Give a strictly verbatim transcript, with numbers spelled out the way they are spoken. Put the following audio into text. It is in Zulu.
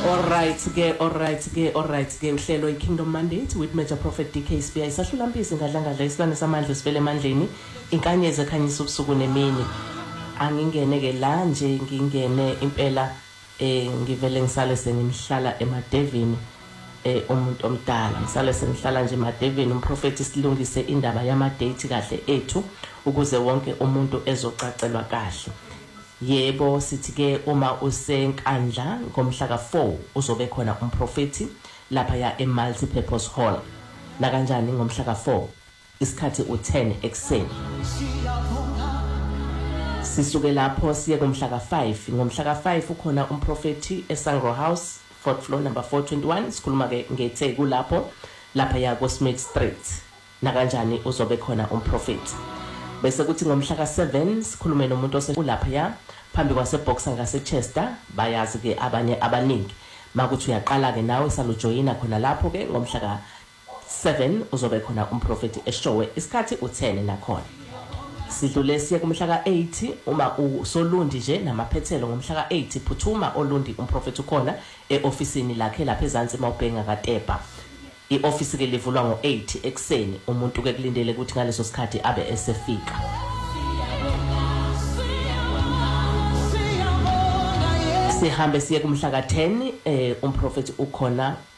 Alright ke alright ke alright ke uhlelo iKingdom Mandate with Major Prophet D K Spear isahlula mpisi ngadla ngadla isibane samandla sivele emandleni inkanyezi ekhanyisa ubusuku nemini angingene ke la nje ngingene impela eh ngivele ngisale sengimhlala eMadevini eh umuntu omdala ngisale sengihlala nje eMadevini umprofeti silungise indaba yama date kahle ethu ukuze wonke umuntu ezocacelwa kahle. Yebo sithi ke uma usenkandla ngomhla ka four uzobe khona umprofeti lapha ya eMultipurpose Hall. Na kanjani ngomhla ka four isikhathi u ten ekseni. Sisuke lapho siye ngomhla ka five ngomhla ka five ukhona umprofeti eSangro House fourth floor number four twenty-one sikhuluma ke ngeTheku lapho lapha ya ko Smith Street. Na kanjani uzobe khona umprofeti. Bese kuthi ngomhla ka seven sikhulume nomuntu oselapha ya phambi kwase Boxer ngase Chester bayazi ke abanye abaningi makuthi uyaqala ke nawe salujoyina khona lapho ke ngomhla ka seven uzobe khona umprofeti eshowe isikhathi u ten nakhona. Sidlule siye kumhla ka eight uma usolundi nje namaphethelo ngomhla ka eight phuthuma olundi umprofeti ukhona eofisini lakhe lapha eZansi mawubhenga kaTepa. I-office ke livulwa ngo eight ekseni umuntu ke kulindele ukuthi ngaleso sikhathi abe esefika. Sihambe siye kumhla ka ten eh umprofeti ukhona